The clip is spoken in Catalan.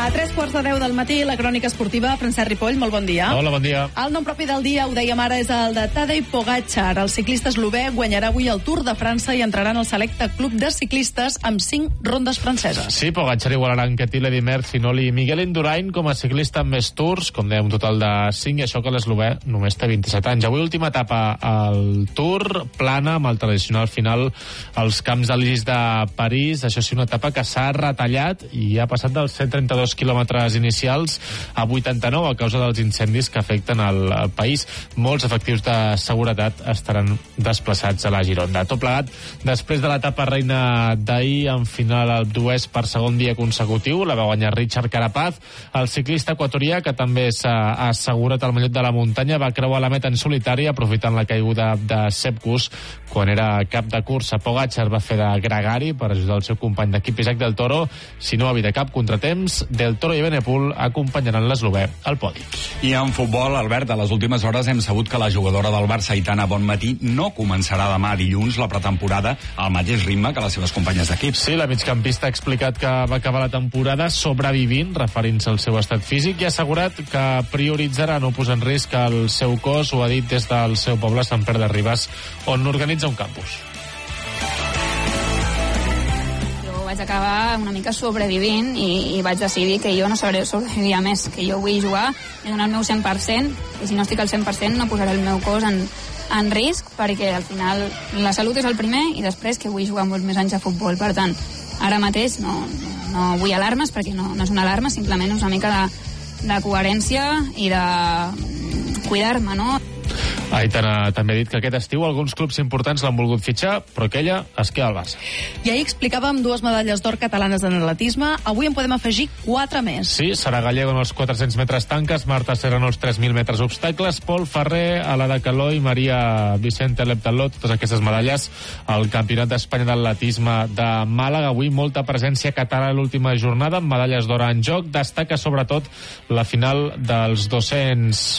A 3:15 del matí, la crònica esportiva. Francesc Ripoll, molt bon dia. Hola, bon dia. El nom propi del dia, ho dèiem ara, és el de Tadej Pogačar. El ciclista eslové guanyarà avui el Tour de França i entrarà en el selecte club de ciclistes amb 5 rondes franceses. Sí, Pogačar igualarà en Ketile, Dimer, Finoli i Miguel Indurain com a ciclista amb més tours, com dèiem, un total de 5, i això que l'eslové només té 27 anys. Avui última etapa al Tour, plana, amb el tradicional final als Camps Elísis de París. Això sí, una etapa que s'ha retallat i ha passat dels 132 quilòmetres inicials a 89 a causa dels incendis que afecten el país. Molts efectius de seguretat estaran desplaçats a la Gironda. Tot plegat, després de l'etapa reina d'ahir, en final al Duès per segon dia consecutiu, la va guanyar Richard Carapaz. El ciclista equatorià, que també s'ha assegurat al mallot de la muntanya, va creuar la meta en solitari, aprofitant la caiguda de Sepp Kuss quan era cap de cursa. Pogačar va fer de gregari per ajudar el seu company d'equip Isaac Del Toro. Si no evita cap contratemps, Del Toro i Evenepoel acompanyaran l'eslové al podi. I en futbol, Albert, a les últimes hores hem sabut que la jugadora del Barça, Aitana Bonmatí, no començarà demà dilluns la pretemporada al mateix ritme que les seves companyes d'equip. Sí, la migcampista ha explicat que va acabar la temporada sobrevivint, referint-se al seu estat físic, i ha assegurat que prioritzarà no posar en risc el seu cos. Ho ha dit des del seu poble, Sant Pere de Ribes, on organitza un campus. Vaig acabar una mica sobrevivint i vaig decidir que jo no sabré sobreviure més, que jo vull jugar i donar el meu 100%, i si no estic al 100% no posaré el meu cos en risc, perquè al final la salut és el primer i després que vull jugar molts més anys a futbol. Per tant, ara mateix no vull alarmes, perquè no és una alarma, simplement és una mica de coherència i de cuidar-me, no? Aitana també ha dit que aquest estiu alguns clubs importants l'han volgut fitxar, però que ella es queda al Barça. I ahir explicàvem 2 medalles d'or catalanes en atletisme. Avui en podem afegir 4 més. Sí, Sara Gallego en els 400 metres tanques, Marta Serrano els 3.000 metres obstacles, Pol Ferrer a la de Caló i Maria Vicente Leptaló, totes aquestes medalles al Campionat d'Espanya d'Atletisme de Màlaga. Avui molta presència catalana a l'última jornada, amb medalles d'or en joc. Destaca sobretot la final dels 200